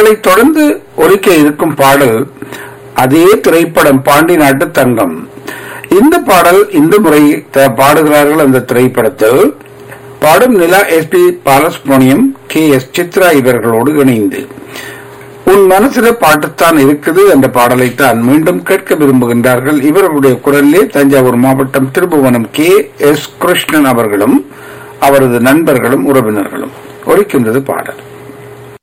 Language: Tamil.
பாடலை தொடர்ந்து ஒலிக்க இருக்கும் பாடல் அதே திரைப்படம் பாண்டி நாட்டு தங்கம். இந்த பாடல் இந்த முறை பாடுகிறார்கள். அந்த திரைப்படத்தில் பாடும் நிலா SP பாலசுப்ரமணியம், KS சித்ரா இவர்களோடு இணைந்து உன் மனசுல பாட்டுத்தான் இருக்குது என்ற பாடலைத்தான் மீண்டும் கேட்க விரும்புகின்றார்கள். இவர்களுடைய குரலிலே தஞ்சாவூர் மாவட்டம் திருபுவனம் KS கிருஷ்ணன் அவர்களும் அவரது நண்பர்களும் உறவினர்களும் ஒலிக்கின்றது பாடல்.